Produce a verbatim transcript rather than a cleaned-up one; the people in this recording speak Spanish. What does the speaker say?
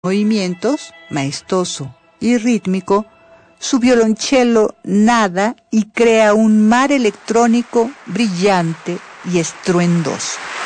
movimientos, maestoso y rítmico, su violonchelo nada y crea un mar electrónico brillante y estruendoso.